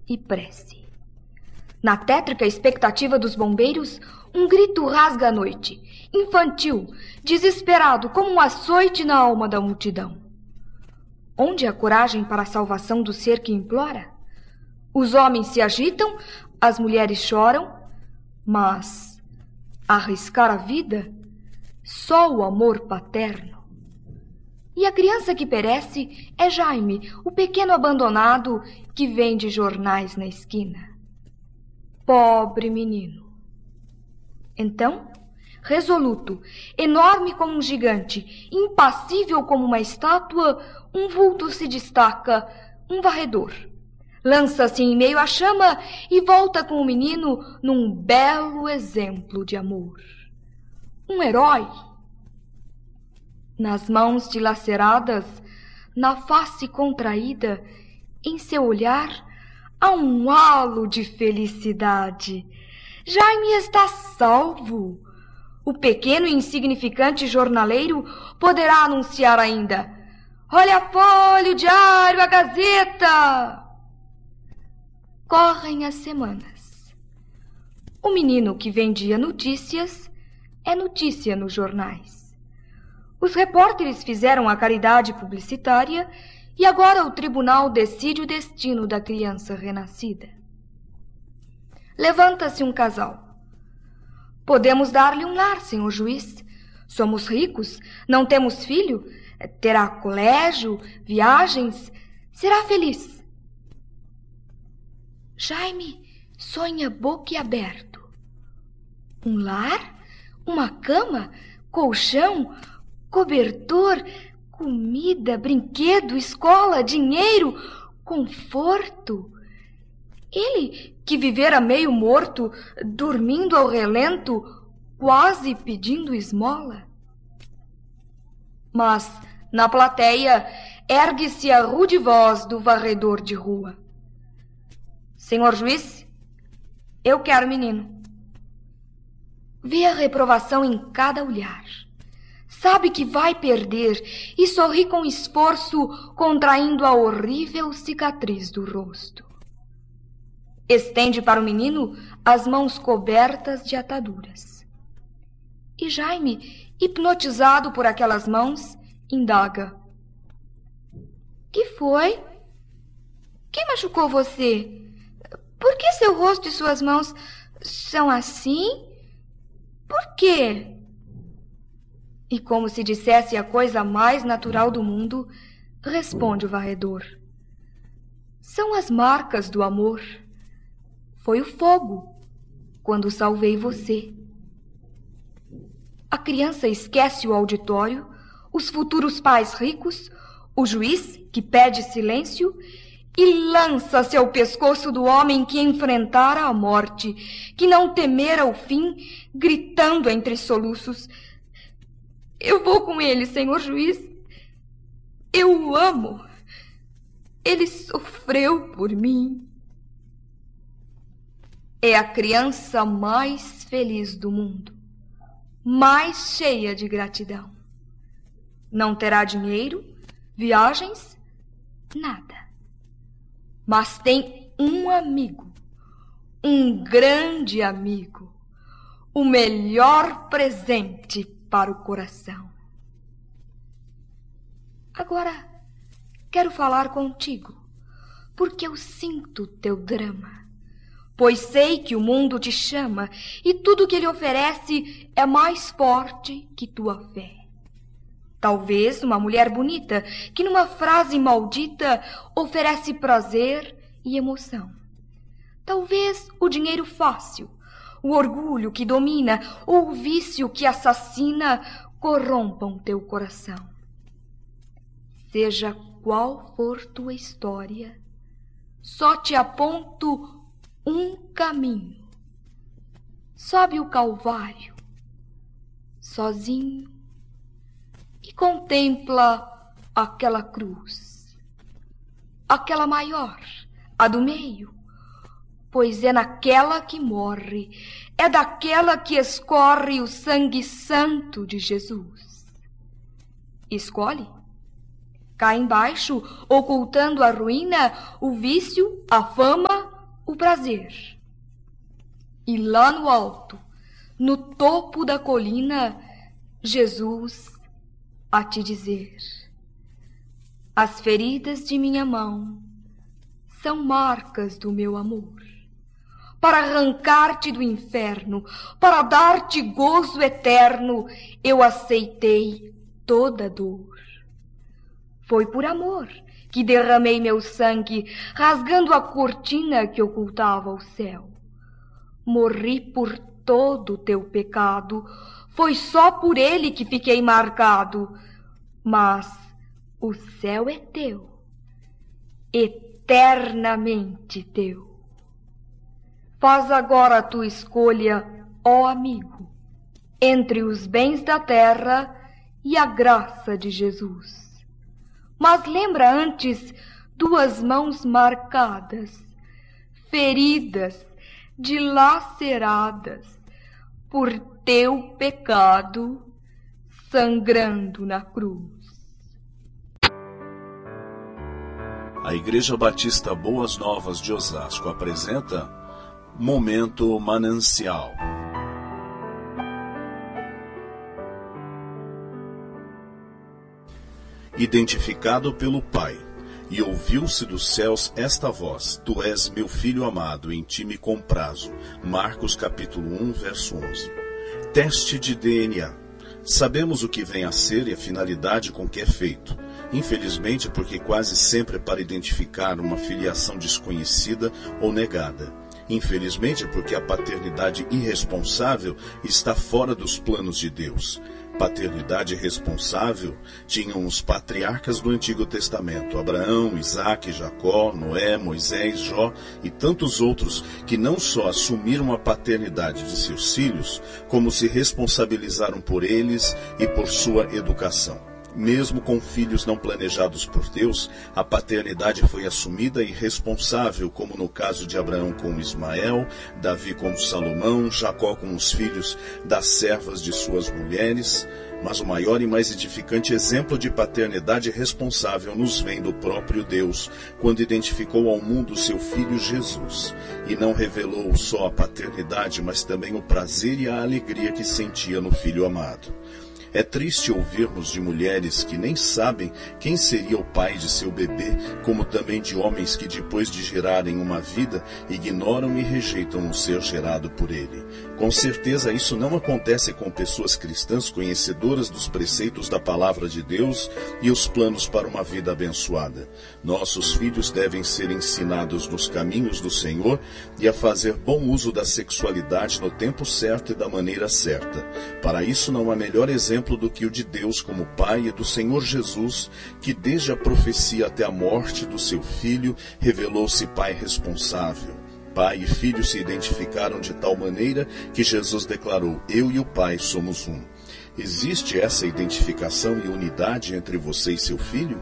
e prece. Na tétrica expectativa dos bombeiros, um grito rasga a noite, infantil, desesperado, como um açoite na alma da multidão. Onde a coragem para a salvação do ser que implora? Os homens se agitam, as mulheres choram, mas arriscar a vida, só o amor paterno. E a criança que perece é Jaime, o pequeno abandonado que vende jornais na esquina. Pobre menino. Então, resoluto, enorme como um gigante, impassível como uma estátua, um vulto se destaca, um varredor. Lança-se em meio à chama e volta com o menino num belo exemplo de amor. Um herói. Nas mãos dilaceradas, na face contraída, em seu olhar, há um halo de felicidade. Jaime está salvo. O pequeno e insignificante jornaleiro poderá anunciar ainda: olha a folha, o diário, a gazeta. Correm as semanas. O menino que vendia notícias é notícia nos jornais. Os repórteres fizeram a caridade publicitária e agora o tribunal decide o destino da criança renascida. Levanta-se um casal. Podemos dar-lhe um lar, senhor juiz. Somos ricos, não temos filho, terá colégio, viagens, será feliz. Jaime sonha boquiaberto. Um lar, uma cama, colchão, cobertor, comida, brinquedo, escola, dinheiro, conforto. Ele, que vivera meio morto, dormindo ao relento, quase pedindo esmola. Mas, na plateia, ergue-se a rude voz do varredor de rua. Senhor juiz, eu quero menino. Vê a reprovação em cada olhar. Sabe que vai perder e sorri com esforço, contraindo a horrível cicatriz do rosto. Estende para o menino as mãos cobertas de ataduras. E Jaime, hipnotizado por aquelas mãos, indaga: que foi? Quem machucou você? Por que seu rosto e suas mãos são assim? Por quê? E como se dissesse a coisa mais natural do mundo, responde o varredor: são as marcas do amor. Foi o fogo, quando salvei você. A criança esquece o auditório, os futuros pais ricos, o juiz, que pede silêncio, e lança-se ao pescoço do homem que enfrentara a morte, que não temera o fim, gritando entre soluços: eu vou com ele, senhor juiz. Eu o amo. Ele sofreu por mim. É a criança mais feliz do mundo, mais cheia de gratidão. Não terá dinheiro, viagens, nada. Mas tem um amigo, um grande amigo, o melhor presente para o coração. Agora quero falar contigo, porque eu sinto teu drama, pois sei que o mundo te chama e tudo que ele oferece é mais forte que tua fé. Talvez uma mulher bonita que numa frase maldita oferece prazer e emoção. Talvez o dinheiro fácil, o orgulho que domina ou o vício que assassina corrompam teu coração. Seja qual for tua história, só te aponto um caminho. Sobe o Calvário, sozinho, e contempla aquela cruz, aquela maior, a do meio, pois é naquela que morre, é daquela que escorre o sangue santo de Jesus. Escolhe. Cá embaixo, ocultando a ruína, o vício, a fama, o prazer. E lá no alto, no topo da colina, Jesus a te dizer: as feridas de minha mão são marcas do meu amor, para arrancar-te do inferno, para dar-te gozo eterno, eu aceitei toda a dor. Foi por amor que derramei meu sangue, rasgando a cortina que ocultava o céu. Morri por todo o teu pecado, foi só por ele que fiquei marcado, mas o céu é teu, eternamente teu. Faz agora a tua escolha, ó amigo, entre os bens da terra e a graça de Jesus. Mas lembra antes duas mãos marcadas, feridas, dilaceradas por teu pecado, sangrando na cruz. A Igreja Batista Boas Novas de Osasco apresenta Momento Manancial. Identificado pelo Pai, e ouviu-se dos céus esta voz: Tu és meu filho amado, em ti me comprazo. Marcos capítulo 1, verso 11. Teste de DNA. Sabemos o que vem a ser e a finalidade com que é feito. Infelizmente, porque quase sempre é para identificar uma filiação desconhecida ou negada. Infelizmente, porque a paternidade irresponsável está fora dos planos de Deus. Paternidade responsável tinham os patriarcas do Antigo Testamento: Abraão, Isaque, Jacó, Noé, Moisés, Jó e tantos outros, que não só assumiram a paternidade de seus filhos, como se responsabilizaram por eles e por sua educação. Mesmo com filhos não planejados por Deus, a paternidade foi assumida e responsável, como no caso de Abraão com Ismael, Davi com Salomão, Jacó com os filhos das servas de suas mulheres. Mas o maior e mais edificante exemplo de paternidade responsável nos vem do próprio Deus, quando identificou ao mundo seu Filho Jesus, e não revelou só a paternidade, mas também o prazer e a alegria que sentia no Filho amado. É triste ouvirmos de mulheres que nem sabem quem seria o pai de seu bebê, como também de homens que, depois de gerarem uma vida, ignoram e rejeitam o ser gerado por ele. Com certeza isso não acontece com pessoas cristãs conhecedoras dos preceitos da palavra de Deus e os planos para uma vida abençoada. Nossos filhos devem ser ensinados nos caminhos do Senhor e a fazer bom uso da sexualidade no tempo certo e da maneira certa. Para isso não há melhor exemplo do que o de Deus como Pai e do Senhor Jesus, que desde a profecia até a morte do seu Filho, revelou-se Pai responsável. Pai e Filho se identificaram de tal maneira que Jesus declarou: Eu e o Pai somos um. Existe essa identificação e unidade entre você e seu filho?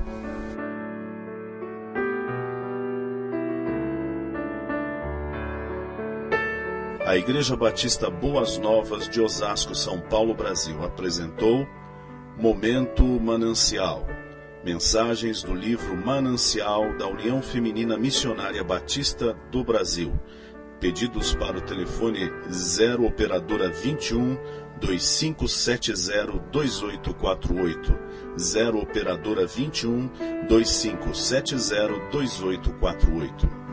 A Igreja Batista Boas Novas de Osasco, São Paulo, Brasil, apresentou Momento Manancial. Mensagens do livro Manancial da União Feminina Missionária Batista do Brasil. Pedidos para o telefone 0 operadora 21 2570 2848. 0 operadora 21 2570 2848.